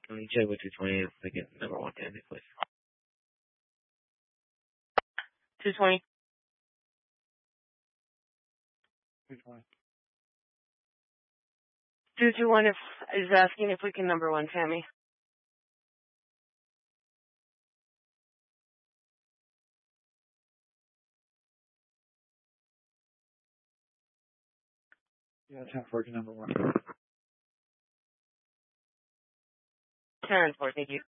Can you check with 220 if we get number one family, please? 220. 220. 221 is asking if we can number one Tammy. Yeah, 10-4 to number one. 10-4, thank you.